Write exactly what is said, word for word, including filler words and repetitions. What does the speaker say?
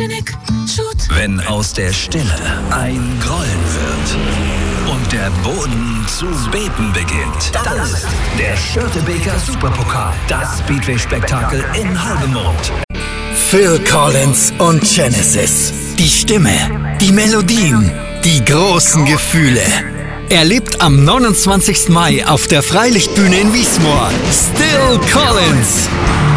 Wenn aus der Stille ein Grollen wird und der Boden zu beben beginnt, dann ist der Störtebeker Superpokal, das Speedway-Spektakel in Halbemond. Phil Collins und Genesis. Die Stimme, die Melodien, die großen Gefühle. Erlebt am neunundzwanzigsten Mai auf der Freilichtbühne in Wiesmoor Still Collins.